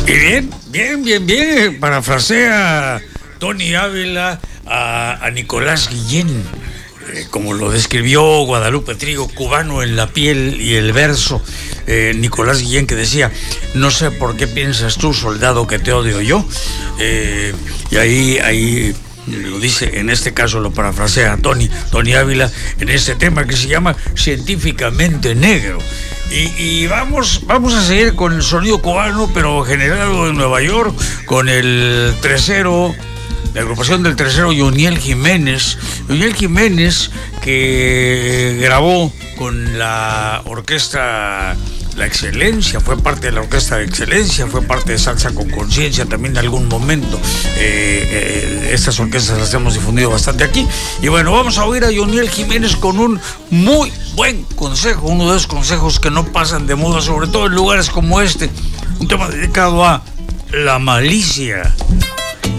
Bien. Parafrasea Tony Ávila a Nicolás Guillén, como lo describió Guadalupe Trigo, cubano en la piel y el verso. Nicolás Guillén, que decía: no sé por qué piensas tú, soldado, que te odio yo. Y ahí lo dice, en este caso lo parafrasea Tony Ávila en este tema que se llama Científicamente Negro. Y vamos a seguir con el sonido cubano, pero generado en Nueva York, con el tresero, la agrupación del tresero Yuniel Jiménez, que grabó con la orquesta La Excelencia, fue parte de la orquesta de Excelencia, fue parte de Salsa con Conciencia también en algún momento. Estas orquestas las hemos difundido bastante aquí. Y bueno, vamos a oír a Yuniel Jiménez con un muy buen consejo, uno de esos consejos que no pasan de moda, sobre todo en lugares como este, un tema dedicado a la malicia.